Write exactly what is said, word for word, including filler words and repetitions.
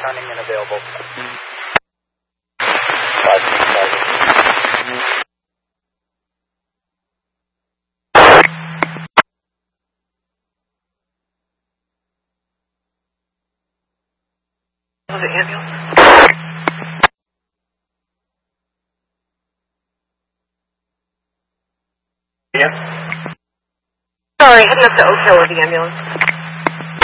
turning and available. Was it ambulance? Yeah. Sorry, heading up to Oak Hill with the ambulance.